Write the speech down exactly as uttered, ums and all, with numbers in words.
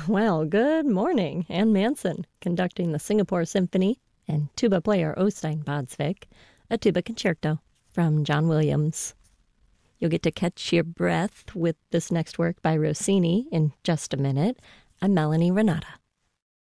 Well, good morning. Ann Manson conducting the Singapore Symphony and tuba player Øystein Bodsvik, a tuba concerto from John Williams. You'll get to catch your breath with this next work by Rossini in just a minute. I'm Melanie Renata.